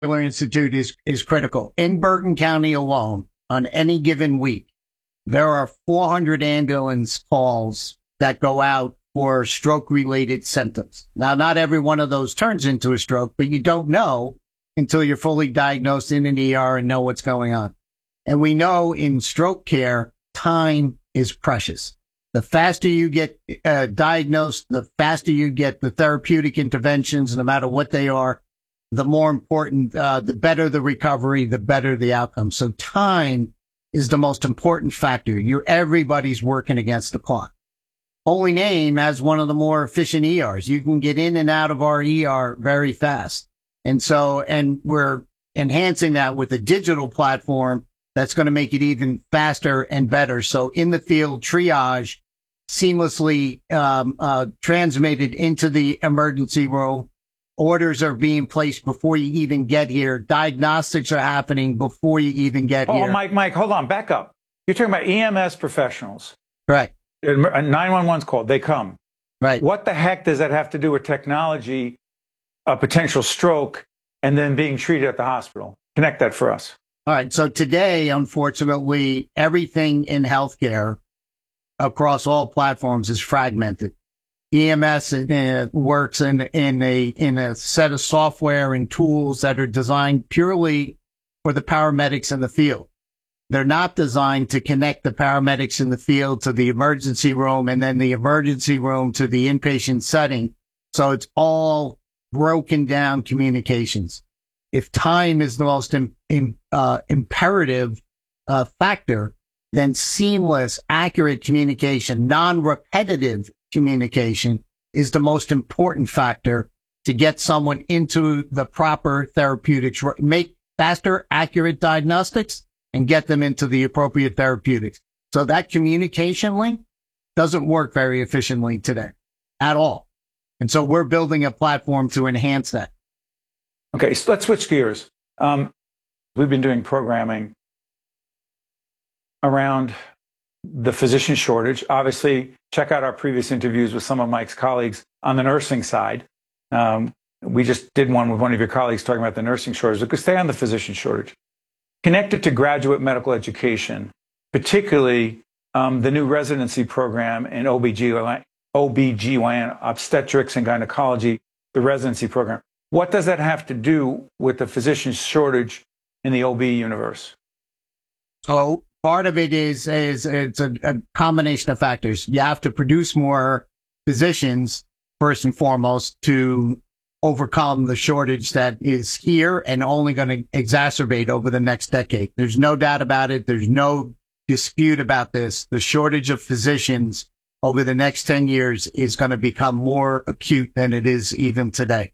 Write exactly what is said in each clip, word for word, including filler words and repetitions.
Institute is, is critical. In Bergen County alone, on any given week, there are four hundred ambulance calls that go out for stroke-related symptoms. Now, not every one of those turns into a stroke, but you don't know until you're fully diagnosed in an E R and know what's going on. And we know in stroke care, time is precious. The faster you get uh, diagnosed, the faster you get the therapeutic interventions, no matter what they are, the more important, uh, the better the recovery, the better the outcome. So time is the most important factor. You're everybody's working against the clock. Holy Name has one of the more efficient E Rs. You can get in and out of our E R very fast. And so, and we're enhancing that with a digital platform that's going to make it even faster and better. So in the field triage seamlessly um, uh, transmitted into the emergency room. Orders are being placed before you even get here. Diagnostics are happening before you even get oh, here. Oh, Mike, Mike, hold on, back up. You're talking about E M S professionals. Right. nine one one's called, they come. Right. What the heck does that have to do with technology, a potential stroke, and then being treated at the hospital? Connect that for us. All right. So today, unfortunately, everything in healthcare across all platforms is fragmented. E M S uh, works in, in a, in a set of software and tools that are designed purely for the paramedics in the field. They're not designed to connect the paramedics in the field to the emergency room and then the emergency room to the inpatient setting. So it's all broken down communications. If time is the most im, im, uh, imperative uh, factor, then seamless, accurate communication, non-repetitive communication is the most important factor to get someone into the proper therapeutics, make faster, accurate diagnostics, and get them into the appropriate therapeutics. So that communication link doesn't work very efficiently today at all. And so we're building a platform to enhance that. Okay, so let's switch gears. Um, we've been doing programming around the physician shortage. Obviously, check out our previous interviews with some of Mike's colleagues on the nursing side. Um, we just did one with one of your colleagues talking about the nursing shortage. Look, stay on the physician shortage. Connected to graduate medical education, particularly um, the new residency program in O B G Y N, obstetrics and gynecology, the residency program. What does that have to do with the physician shortage in the O B universe? So part of it is, is it's a, a combination of factors. You have to produce more physicians, first and foremost, to overcome the shortage that is here and only going to exacerbate over the next decade. There's no doubt about it. There's no dispute about this. The shortage of physicians over the next ten years is going to become more acute than it is even today.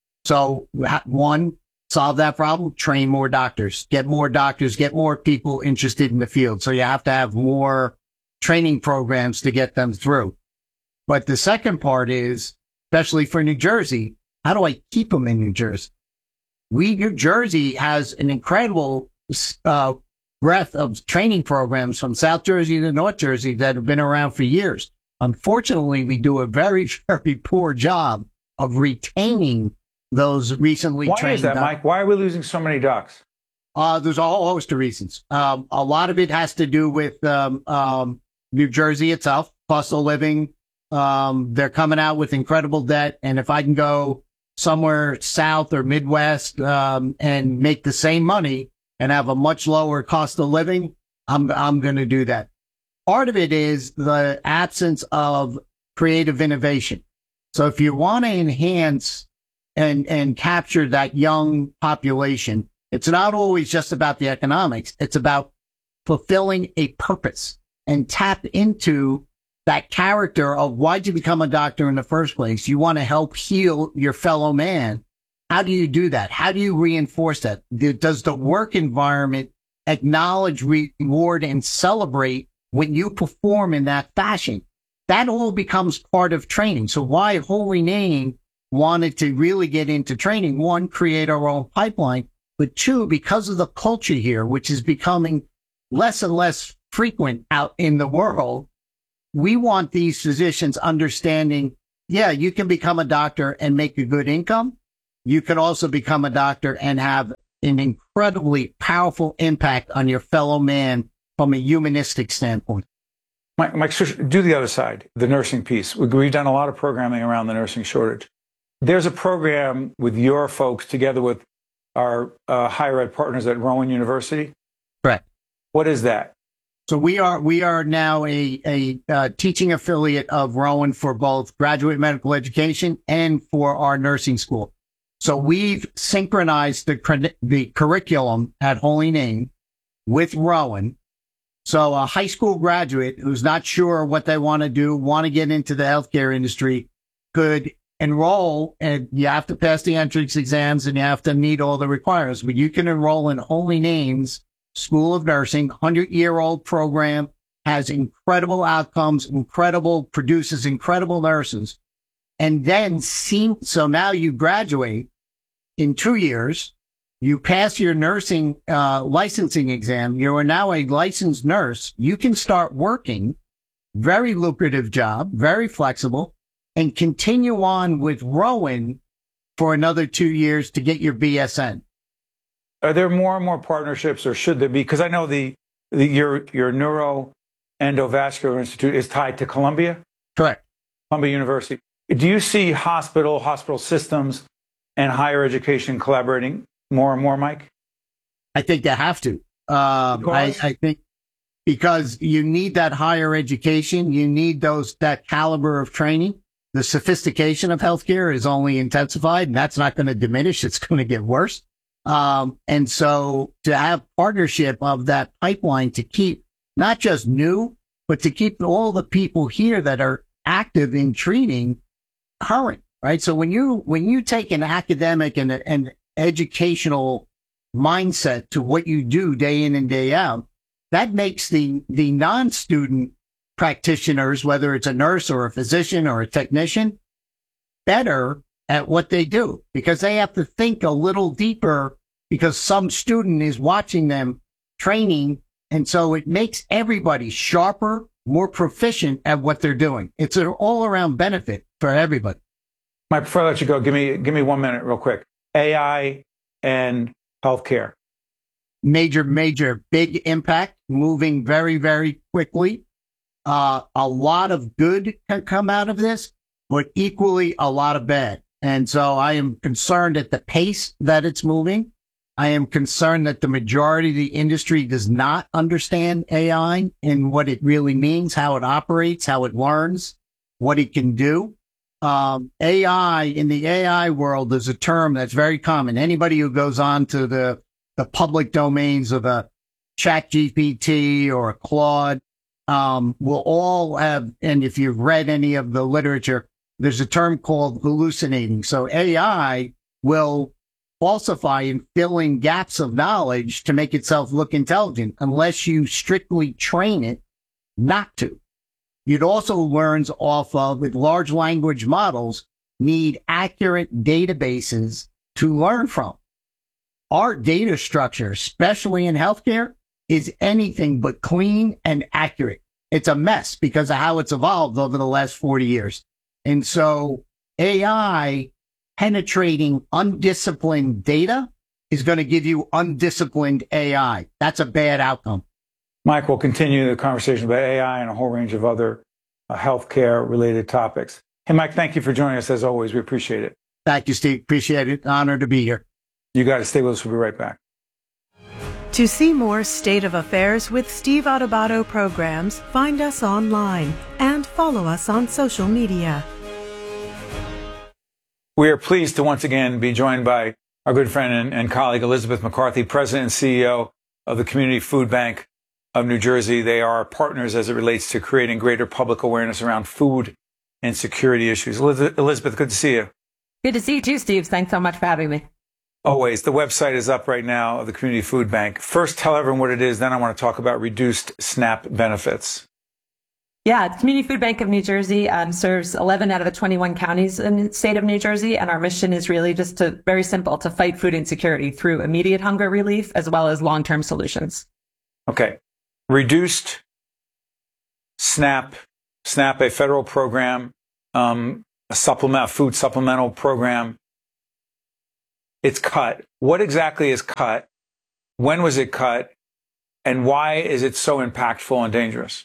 So one, solve that problem, train more doctors, get more doctors, get more people interested in the field. So you have to have more training programs to get them through. But the second part is, especially for New Jersey, how do I keep them in New Jersey? We, New Jersey has an incredible uh, breadth of training programs from South Jersey to North Jersey that have been around for years. Unfortunately, we do a very, very poor job of retaining those recently Why trained. Why is that, doc- Mike? Why are we losing so many docs? Uh, there's a whole host of reasons. Um, a lot of it has to do with um, um, New Jersey itself, cost of living. Um, they're coming out with incredible debt. And if I can go somewhere south or Midwest um, and make the same money and have a much lower cost of living, I'm I'm going to do that. Part of it is the absence of creative innovation. So if you want to enhance and and capture that young population, it's not always just about the economics. It's about fulfilling a purpose and tap into that character of why'd you become a doctor in the first place? You want to help heal your fellow man. How do you do that? How do you reinforce that? Does the work environment acknowledge, reward, and celebrate when you perform in that fashion? That all becomes part of training. So why Holy Name wanted to really get into training? One, create our own pipeline, but two, because of the culture here, which is becoming less and less frequent out in the world, we want these physicians understanding, yeah, you can become a doctor and make a good income, you can also become a doctor and have an incredibly powerful impact on your fellow man from a humanistic standpoint. Mike, Mike, do the other side, the nursing piece. We've done a lot of programming around the nursing shortage. There's a program with your folks together with our uh, higher ed partners at Rowan University. Correct. What is that? So we are we are now a a uh, teaching affiliate of Rowan for both graduate medical education and for our nursing school. So we've synchronized the the curriculum at Holy Name with Rowan. So a high school graduate who's not sure what they want to do, want to get into the healthcare industry, could enroll, and you have to pass the entrance exams and you have to meet all the requirements. But you can enroll in Holy Name's School of Nursing, hundred-year-old program, has incredible outcomes, incredible, produces incredible nurses. And then, see, so now you graduate in two years. You pass your nursing uh, licensing exam. You are now a licensed nurse. You can start working, very lucrative job, very flexible, and continue on with Rowan for another two years to get your B S N. Are there more and more partnerships, or should there be? Because I know the, the your your Neuroendovascular Institute is tied to Columbia. Correct. Columbia University. Do you see hospital, hospital systems, and higher education collaborating more and more, Mike? I think they have to. Um, I, I think because you need that higher education, you need those that caliber of training. The sophistication of healthcare is only intensified, and that's not going to diminish. It's going to get worse. Um, and so to have partnership of that pipeline to keep not just new, but to keep all the people here that are active in treating current, right? So when you, when you take an academic and an educational mindset to what you do day in and day out, that makes the, the non-student practitioners, whether it's a nurse or a physician or a technician, better at what they do, because they have to think a little deeper because some student is watching them training. And so it makes everybody sharper, more proficient at what they're doing. It's an all around benefit for everybody. Mike, before I let you go, give me, give me one minute real quick. A I and healthcare. Major, major, big impact, moving very, very quickly. Uh, a lot of good can come out of this, but equally a lot of bad. And so I am concerned at the pace that it's moving. I am concerned that the majority of the industry does not understand A I and what it really means, how it operates, how it learns, what it can do. Um, A I in the A I world is a term that's very common. Anybody who goes on to the, the public domains of a Chat G P T or a Claude, um, will all have, and if you've read any of the literature, there's a term called hallucinating. So A I will falsify and fill in gaps of knowledge to make itself look intelligent unless you strictly train it not to. It also learns off of, with large language models, need accurate databases to learn from. Our data structure, especially in healthcare, is anything but clean and accurate. It's a mess because of how it's evolved over the last forty years. And so A I penetrating undisciplined data is going to give you undisciplined A I. That's a bad outcome. Mike, we'll continue the conversation about A I and a whole range of other uh, healthcare related topics. Hey, Mike, thank you for joining us as always. We appreciate it. Thank you, Steve. Appreciate it. Honored to be here. You got to stay with us. We'll be right back. To see more State of Affairs with Steve Adubato programs, find us online and follow us on social media. We are pleased to once again be joined by our good friend and, and colleague, Elizabeth McCarthy, President and C E O of the Community Food Bank of New Jersey. They are partners as it relates to creating greater public awareness around food and security issues. Elizabeth, good to see you. Good to see you too, Steve. Thanks so much for having me. Always. The website is up right now of the Community Food Bank. First, tell everyone what it is. Then I want to talk about reduced SNAP benefits. Yeah, the Community Food Bank of New Jersey um, serves eleven out of the twenty-one counties in the state of New Jersey. And our mission is really just to, very simple, to fight food insecurity through immediate hunger relief as well as long-term solutions. Okay. Reduced SNAP, SNAP, a federal program, um, a supplement, food supplemental program. it's cut. What exactly is cut? When was it cut? And why is it so impactful and dangerous?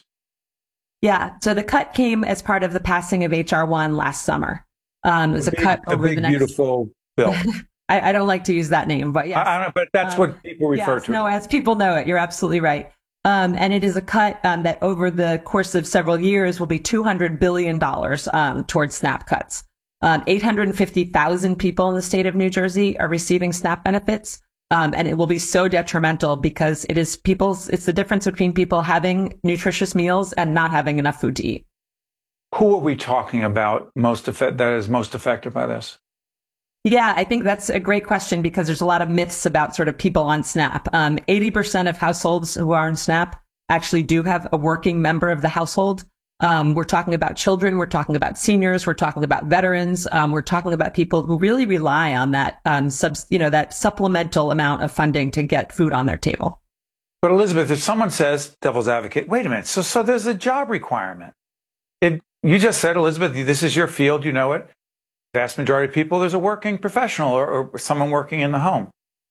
Yeah, so the cut came as part of the passing of H R one last summer. Um, it was a big, cut over big, the next... beautiful bill. I, I don't like to use that name, but yes. I, I don't, but that's um, what people refer yes, to. No, as people know it, you're absolutely right. Um, and it is a cut um, that over the course of several years will be two hundred billion dollars um, towards SNAP cuts. Um, eight hundred fifty thousand people in the state of New Jersey are receiving SNAP benefits. Um, and it will be so detrimental because it is people's, it's the difference between people having nutritious meals and not having enough food to eat. Who are we talking about most effect, that is most affected by this? Yeah, I think that's a great question because there's a lot of myths about sort of people on SNAP. Um, eighty percent of households who are on SNAP actually do have a working member of the household. Um, we're talking about children. We're talking about seniors. We're talking about veterans. Um, we're talking about people who really rely on that, um, subs, you know, that supplemental amount of funding to get food on their table. But Elizabeth, if someone says, devil's advocate, wait a minute, so so there's a job requirement. It, you just said, Elizabeth, this is your field, you know it. Vast majority of people, there's a working professional or, or someone working in the home.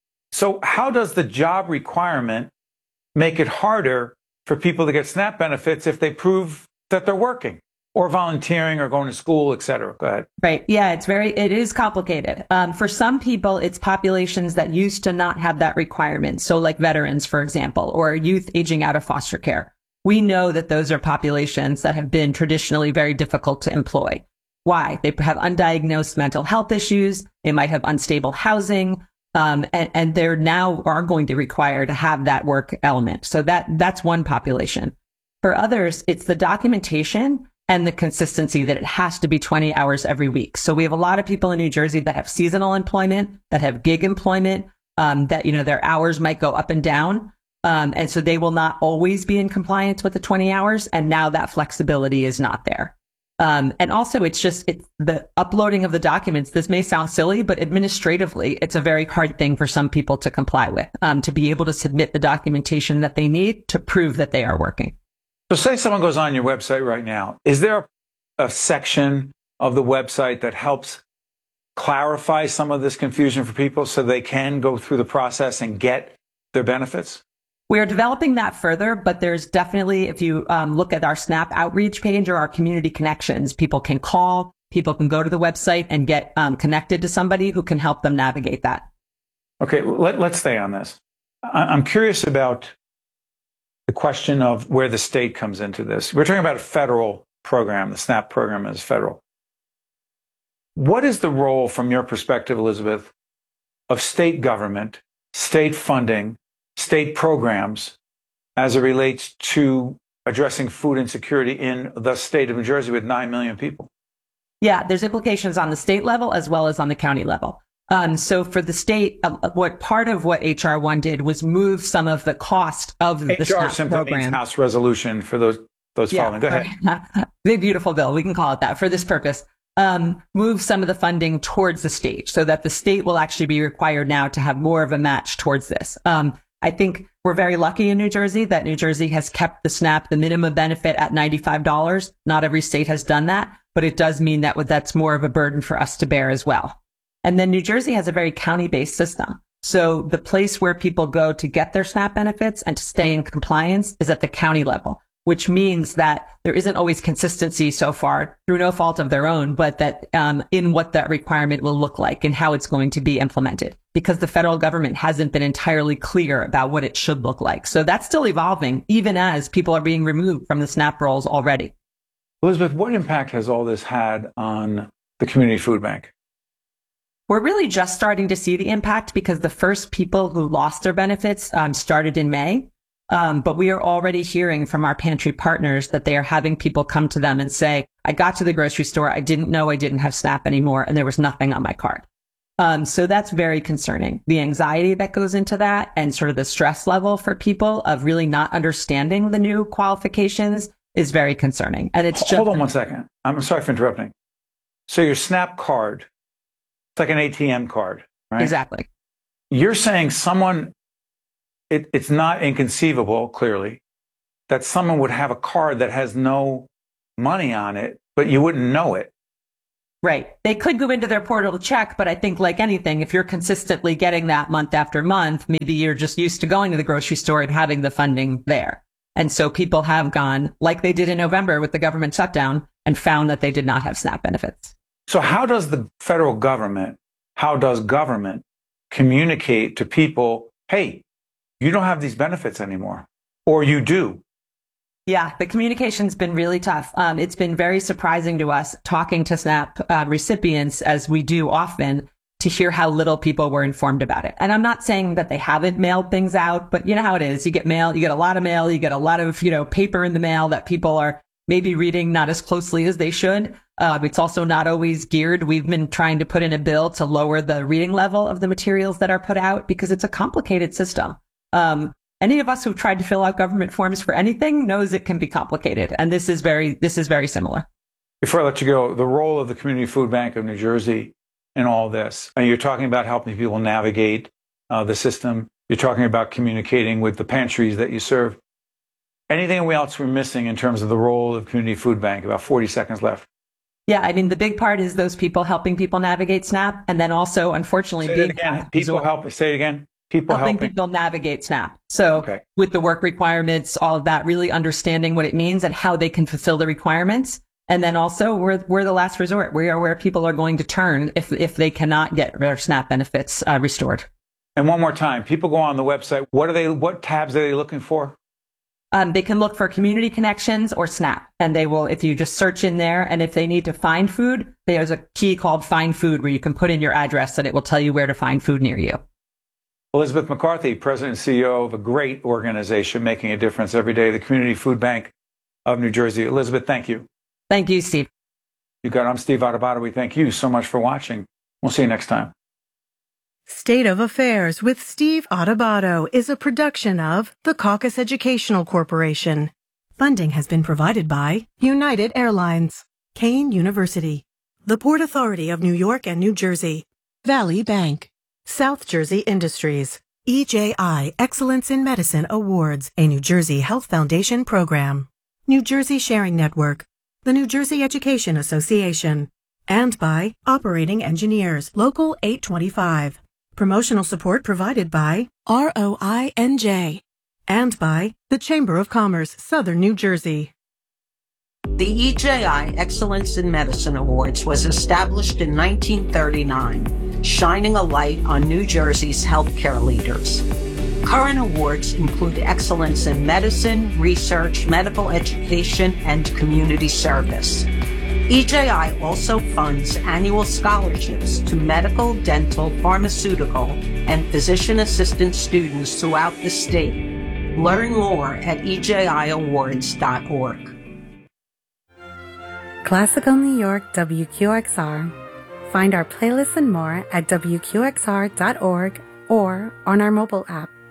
So how does the job requirement make it harder for people to get SNAP benefits if they prove that they're working or volunteering or going to school, et cetera? Go ahead. Right. Yeah, it's very, it is complicated. Um, for some people, it's populations that used to not have that requirement. So like veterans, for example, or youth aging out of foster care. We know that those are populations that have been traditionally very difficult to employ. Why? They have undiagnosed mental health issues. They might have unstable housing. Um, and, and they're now are going to require to have that work element. So that that's one population. For others, it's the documentation and the consistency that it has to be twenty hours every week. So we have a lot of people in New Jersey that have seasonal employment, that have gig employment, um, that, you know, their hours might go up and down. Um, and so they will not always be in compliance with the twenty hours. And now that flexibility is not there. Um, and also, it's just it's the uploading of the documents. This may sound silly, but administratively, it's a very hard thing for some people to comply with, um, to be able to submit the documentation that they need to prove that they are working. So say someone goes on your website right now. Is there a, a section of the website that helps clarify some of this confusion for people so they can go through the process and get their benefits? We are developing that further, but there's definitely, if you um, look at our SNAP outreach page or our community connections, people can call, people can go to the website and get um, connected to somebody who can help them navigate that. Okay, let, let's stay on this. I'm curious about the question of where the state comes into this. We're talking about a federal program. The SNAP program is federal. What is the role, from your perspective, Elizabeth, of state government, state funding, state programs as it relates to addressing food insecurity in the state of New Jersey with nine million people? Yeah, there's implications on the state level as well as on the county level. Um, so for the state, uh, what part of what H R one did was move some of the cost of the H R SNAP simply program. means House resolution for those those yeah, following. Go ahead. Big beautiful bill. We can call it that for this purpose. Um, move some of the funding towards the state so that the state will actually be required now to have more of a match towards this. Um, I think we're very lucky in New Jersey that New Jersey has kept the SNAP, the minimum benefit, at ninety-five dollars. Not every state has done that, but it does mean that that's more of a burden for us to bear as well. And then New Jersey has a very county-based system. So the place where people go to get their SNAP benefits and to stay in compliance is at the county level, which means that there isn't always consistency so far through no fault of their own, but that um, in what that requirement will look like and how it's going to be implemented, because the federal government hasn't been entirely clear about what it should look like. So that's still evolving, even as people are being removed from the SNAP rolls already. Elizabeth, what impact has all this had on the community food bank? We're really just starting to see the impact because the first people who lost their benefits um, started in May. Um, but we are already hearing from our pantry partners that they are having people come to them and say, I got to the grocery store, I didn't know I didn't have SNAP anymore, and there was nothing on my card. Um, so that's very concerning. The anxiety that goes into that and sort of the stress level for people of really not understanding the new qualifications is very concerning. And it's just— Hold on one second. I'm sorry for interrupting. So your SNAP card, it's like an A T M card, right? Exactly. You're saying someone, it, it's not inconceivable, clearly, that someone would have a card that has no money on it, but you wouldn't know it. Right. They could go into their portal to check, but I think like anything, if you're consistently getting that month after month, maybe you're just used to going to the grocery store and having the funding there. And so people have gone, like they did in November with the government shutdown, and found that they did not have SNAP benefits. So how does the federal government, how does government communicate to people, hey, you don't have these benefits anymore, or you do? Yeah, the communication's been really tough. Um, it's been very surprising to us talking to SNAP uh, recipients, as we do often, to hear how little people were informed about it. And I'm not saying that they haven't mailed things out, but you know how it is. You get mail, you get a lot of mail, you get a lot of, you know, paper in the mail that people are maybe reading not as closely as they should. Uh, it's also not always geared. We've been trying to put in a bill to lower the reading level of the materials that are put out because it's a complicated system. Um, Any of us who've tried to fill out government forms for anything knows it can be complicated. And this is very, this is very similar. Before I let you go, the role of the Community Food Bank of New Jersey in all this, and you're talking about helping people navigate uh, the system. You're talking about communicating with the pantries that you serve. Anything else we're missing in terms of the role of Community Food Bank? About forty seconds left. Yeah, I mean, the big part is those people helping people navigate SNAP. And then also, unfortunately, Say being it again. People help. Say it again. People helping, helping people navigate SNAP. So okay. With the work requirements, all of that, really understanding what it means and how they can fulfill the requirements. And then also we're, we're the last resort. We are where people are going to turn if, if they cannot get their SNAP benefits uh, restored. And one more time, people go on the website. What are they, what tabs are they looking for? Um, they can look for Community Connections or SNAP, and they will, if you just search in there, and if they need to find food, there's a key called Find Food where you can put in your address and it will tell you where to find food near you. Elizabeth McCarthy, President and C E O of a great organization making a difference every day, the Community Food Bank of New Jersey. Elizabeth, thank you. Thank you, Steve. You got it. I'm Steve Adubato. We thank you so much for watching. We'll see you next time. State of Affairs with Steve Adubato is a production of the Caucus Educational Corporation. Funding has been provided by United Airlines, Kane University, the Port Authority of New York and New Jersey, Valley Bank, South Jersey Industries, E J I Excellence in Medicine Awards, a New Jersey Health Foundation program, New Jersey Sharing Network, the New Jersey Education Association, and by Operating Engineers, Local eight twenty-five. Promotional support provided by R O I N J and by the Chamber of Commerce, Southern New Jersey. The E J I Excellence in Medicine Awards was established in nineteen thirty-nine, shining a light on New Jersey's healthcare leaders. Current awards include excellence in medicine, research, medical education, and community service. E J I also funds annual scholarships to medical, dental, pharmaceutical, and physician assistant students throughout the state. Learn more at E J I awards dot org. Classical New York W Q X R. Find our playlists and more at W Q X R dot org or on our mobile app.